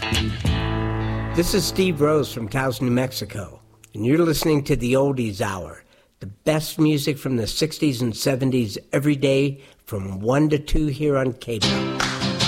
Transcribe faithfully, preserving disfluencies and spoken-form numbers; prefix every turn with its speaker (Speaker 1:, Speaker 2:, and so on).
Speaker 1: This is Steve Rose from Taos, New Mexico, and you're listening to the Oldies Hour, the best music from the sixties and seventies every day from one to two here on K B O.